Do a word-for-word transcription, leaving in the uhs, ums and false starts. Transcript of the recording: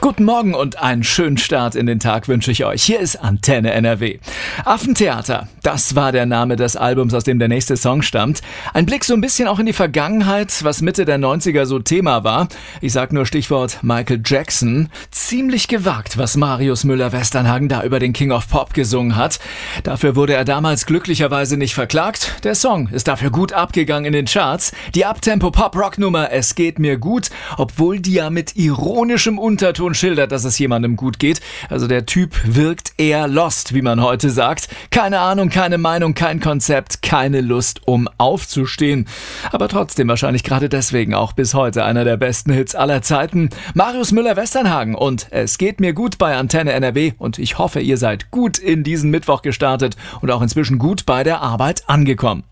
Guten Morgen und einen schönen Start in den Tag wünsche ich euch. Hier ist Antenne N R W. Affentheater, das war der Name des Albums, aus dem der nächste Song stammt. Ein Blick so ein bisschen auch in die Vergangenheit, was Mitte der neunziger so Thema war. Ich sag nur Stichwort Michael Jackson. Ziemlich gewagt, was Marius Müller-Westernhagen da über den King of Pop gesungen hat. Dafür wurde er damals glücklicherweise nicht verklagt. Der Song ist dafür gut abgegangen in den Charts. Die Uptempo-Pop-Rock-Nummer Es geht mir gut, obwohl die ja mit ironischem Unterton schildert, dass es jemandem gut geht. Also der Typ wirkt eher lost, wie man heute sagt. Keine Ahnung, keine Meinung, kein Konzept, keine Lust, um aufzustehen. Aber trotzdem wahrscheinlich gerade deswegen auch bis heute einer der besten Hits aller Zeiten. Marius Müller-Westernhagen und Es geht mir gut bei Antenne N R W und ich hoffe, ihr seid gut in diesen Mittwoch gestartet und auch inzwischen gut bei der Arbeit angekommen.